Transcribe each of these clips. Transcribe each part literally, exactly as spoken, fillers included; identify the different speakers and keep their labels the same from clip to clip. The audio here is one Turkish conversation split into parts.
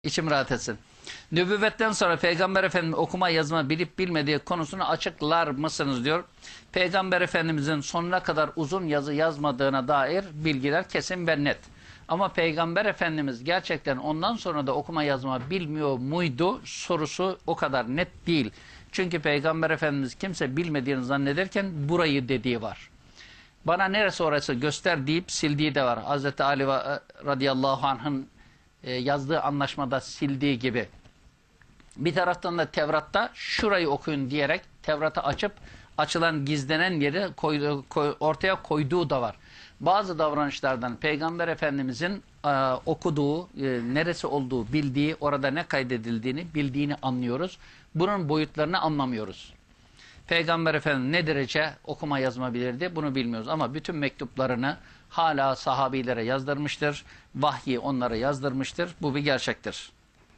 Speaker 1: İçim rahat etsin. Nübüvvetten sonra Peygamber Efendimiz okuma yazma bilip bilmediği konusunu açıklar mısınız diyor. Peygamber Efendimizin sonuna kadar uzun yazı yazmadığına dair bilgiler kesin ve net. Ama Peygamber Efendimiz gerçekten ondan sonra da okuma yazma bilmiyor muydu sorusu o kadar net değil. Çünkü Peygamber Efendimiz kimse bilmediğini zannederken burayı dediği var. Bana neresi orası göster deyip sildiği de var. Hazreti Ali radıyallahu anh'ın yazdığı anlaşmada sildiği gibi. Bir taraftan da Tevrat'ta şurayı okuyun diyerek Tevrat'ı açıp açılan gizlenen yeri koyduğu, koy, ortaya koyduğu da var. Bazı davranışlardan Peygamber Efendimizin e, okuduğu, e, neresi olduğu, bildiği, orada ne kaydedildiğini bildiğini anlıyoruz. Bunun boyutlarını anlamıyoruz. Peygamber Efendimiz ne derece okuma yazma bilirdi bunu bilmiyoruz. Ama bütün mektuplarını hala sahabilere yazdırmıştır. Vahyi onlara yazdırmıştır. Bu bir gerçektir.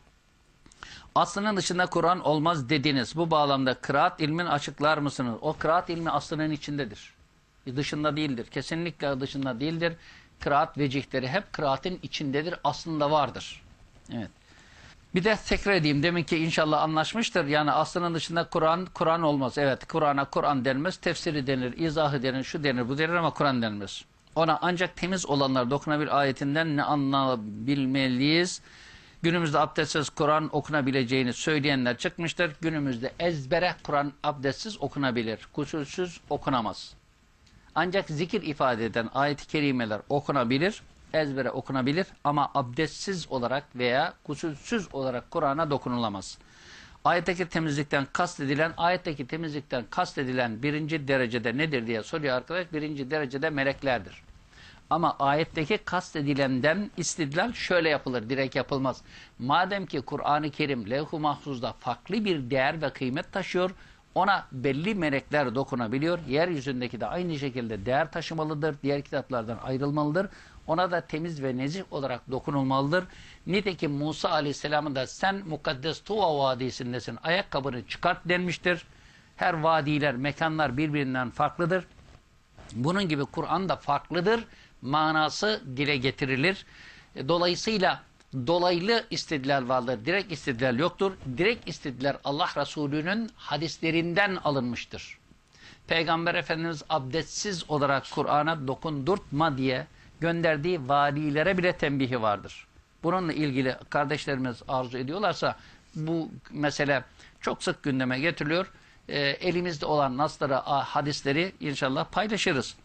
Speaker 1: Aslının dışında Kur'an olmaz dediniz. Bu bağlamda kıraat ilmin açıklar mısınız? O kıraat ilmi aslının içindedir. Dışında değildir. Kesinlikle dışında değildir. Kıraat vecihleri hep kıraatin içindedir. Aslında vardır. Evet. Bir de tekrar edeyim. Demin ki inşallah anlaşmıştır. Yani aslının dışında Kur'an, Kur'an olmaz. Evet, Kur'an'a Kur'an denmez. Tefsiri denir, izahı denir, şu denir, bu denir ama Kur'an denmez. Ona ancak temiz olanlar dokunabilir ayetinden ne anlayabilmeliyiz? Günümüzde abdestsiz Kur'an okunabileceğini söyleyenler çıkmıştır. Günümüzde ezbere Kur'an abdestsiz okunabilir. Kusursuz okunamaz. Ancak zikir ifade eden ayet-i kerimeler okunabilir, ezbere okunabilir ama abdestsiz olarak veya kusursuz olarak Kur'an'a dokunulamaz. Ayetteki temizlikten kastedilen, ayetteki temizlikten kastedilen birinci derecede nedir diye soruyor arkadaş. Birinci derecede meleklerdir. Ama ayetteki kastedilenden istidlal şöyle yapılır, direkt yapılmaz. Madem ki Kur'an-ı Kerim levh-u mahfuzda farklı bir değer ve kıymet taşıyor, ona belli melekler dokunabiliyor. Yeryüzündeki de aynı şekilde değer taşımalıdır, diğer kitaplardan ayrılmalıdır. Ona da temiz ve nezih olarak dokunulmalıdır. Nitekim Musa Aleyhisselam'a da sen Mukaddes Tuva Vadisi'ndesin, ayakkabını çıkart denmiştir. Her vadiler, mekanlar birbirinden farklıdır. Bunun gibi Kur'an da farklıdır. Manası dile getirilir. Dolayısıyla dolaylı istidlal vardır. Direkt istidlal yoktur. Direkt istidlal Allah Resulü'nün hadislerinden alınmıştır. Peygamber Efendimiz abdestsiz olarak Kur'an'a dokundurtma diye gönderdiği valilere bile tembihi vardır. Bununla ilgili kardeşlerimiz arzu ediyorlarsa bu mesele çok sık gündeme getiriliyor. E, elimizde olan nasları, hadisleri inşallah paylaşırız.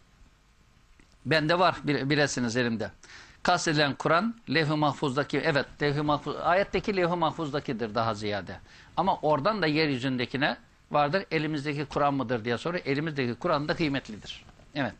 Speaker 1: Bende var bilesiniz elimde. Kastedilen Kur'an levh-i mahfuzdaki, evet levh-i mahfuz, ayetteki levh-i mahfuzdakidir daha ziyade. Ama oradan da yeryüzündekine vardır. Elimizdeki Kur'an mıdır diye soruyor. Elimizdeki Kur'an da kıymetlidir. Evet.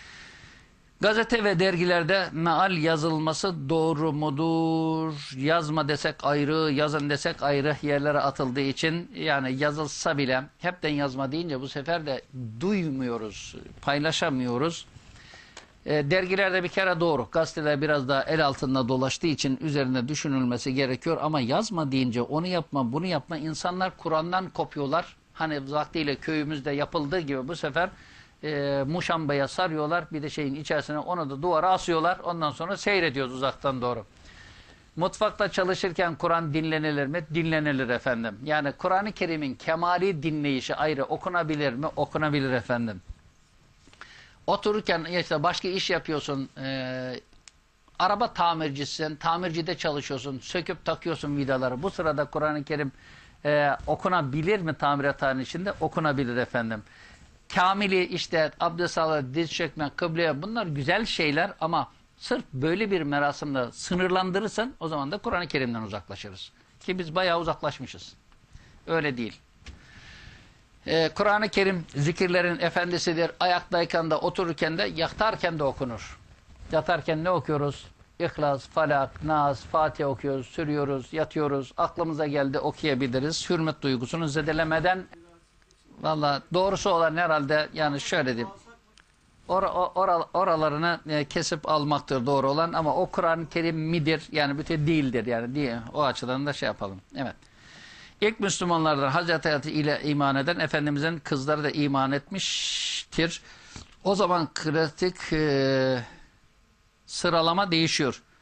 Speaker 1: Gazete ve dergilerde meal yazılması doğru mudur? Yazma desek ayrı, yazın desek ayrı yerlere atıldığı için yani yazılsa bile hepten yazma deyince bu sefer de duymuyoruz, paylaşamıyoruz. E, dergilerde bir kere doğru. Gazeteler biraz daha el altında dolaştığı için üzerinde düşünülmesi gerekiyor. Ama yazma deyince onu yapma, bunu yapma. İnsanlar Kur'an'dan kopuyorlar. Hani vaktiyle köyümüzde yapıldığı gibi bu sefer e, muşambaya sarıyorlar. Bir de şeyin içerisine onu da duvara asıyorlar. Ondan sonra seyrediyoruz uzaktan doğru. Mutfakta çalışırken Kur'an dinlenilir mi? Dinlenilir efendim. Yani Kur'an-ı Kerim'in kemali dinleyişi ayrı. Okunabilir mi? Okunabilir efendim. Otururken işte başka iş yapıyorsun, e, araba tamircisisin, tamircide çalışıyorsun, söküp takıyorsun vidaları. Bu sırada Kur'an-ı Kerim e, okunabilir mi tamirethane içinde? Okunabilir efendim. Kamili işte abdest alır, diz çökme, kıbleye bunlar güzel şeyler ama sırf böyle bir merasimle sınırlandırırsan o zaman da Kur'an-ı Kerim'den uzaklaşırız. Ki biz bayağı uzaklaşmışız. Öyle değil. Ee, Kur'an-ı Kerim zikirlerin efendisidir. Ayaktayken de otururken de yatarken de okunur. Yatarken ne okuyoruz? İhlas, Falak, Nas, Fatiha okuyoruz, sürüyoruz, yatıyoruz. Aklımıza geldi okuyabiliriz. Hürmet duygusunu zedelemeden valla doğrusu olan herhalde yani şöyle diyeyim. Or, or, oralarını e, kesip almaktır doğru olan ama o Kur'an-ı Kerim midir? Yani bütün değildir yani diye o açıdan da şey yapalım. Evet. İlk Müslümanlardan Hazreti Hayat ile iman eden Efendimizin kızları da iman etmiştir. O zaman kritik e, sıralama değişiyor.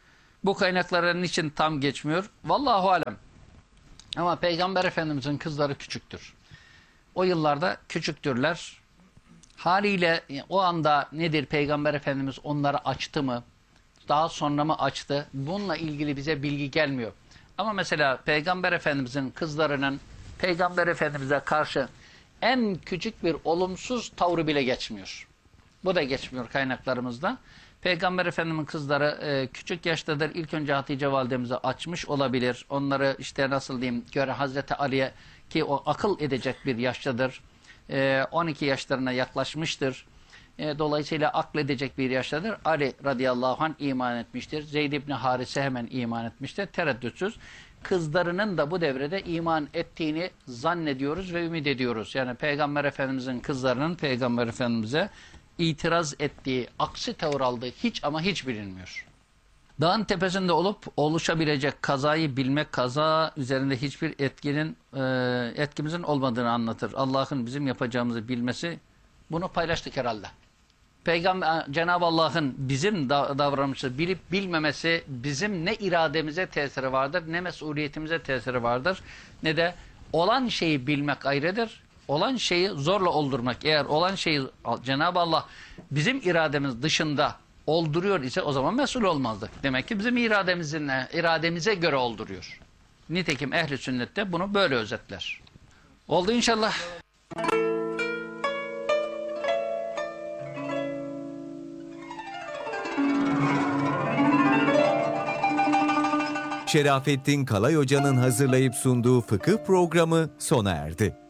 Speaker 1: Bu kaynakların için tam geçmiyor. Vallahu alem. Ama Peygamber Efendimizin kızları küçüktür. O yıllarda küçüktürler. Haliyle o anda nedir, Peygamber Efendimiz onları açtı mı? Daha sonra mı açtı? Bununla ilgili bize bilgi gelmiyor. Ama mesela Peygamber Efendimizin kızlarının Peygamber Efendimiz'e karşı en küçük bir olumsuz tavrı bile geçmiyor. Bu da geçmiyor kaynaklarımızda. Peygamber Efendimiz'in kızları e, küçük yaştadır. İlk önce Hatice validemize açmış olabilir. Onları işte nasıl diyeyim, göre Hazreti Ali'ye, ki o akıl edecek bir yaştadır. E, on iki yaşlarına yaklaşmıştır. E, dolayısıyla akledecek bir yaştadır. Ali radıyallahu anh iman etmiştir. Zeyd ibn Harise hemen iman etmiştir. Tereddütsüz. Kızlarının da bu devrede iman ettiğini zannediyoruz ve ümit ediyoruz. Yani Peygamber Efendimiz'in kızlarının Peygamber Efendimiz'e itiraz ettiği, aksi tavır aldığı hiç ama hiç bilinmiyor. Dağın tepesinde olup oluşabilecek kazayı bilmek, kaza üzerinde hiçbir etkinin e, etkimizin olmadığını anlatır. Allah'ın bizim yapacağımızı bilmesi, bunu paylaştık herhalde. Peygamber, Cenab-ı Allah'ın bizim da, davranışı bilip bilmemesi bizim ne irademize tesiri vardır, ne mesuliyetimize tesiri vardır, ne de olan şeyi bilmek ayrıdır. Olan şeyi zorla oldurmak. Eğer olan şeyi Cenab-ı Allah bizim irademiz dışında olduruyor ise o zaman mesul olmazdık. Demek ki bizim irademizin, irademize göre olduruyor. Nitekim ehli sünnette bunu böyle özetler. Oldu inşallah.
Speaker 2: Şerafettin Kalay Hoca'nın hazırlayıp sunduğu fıkıh programı sona erdi.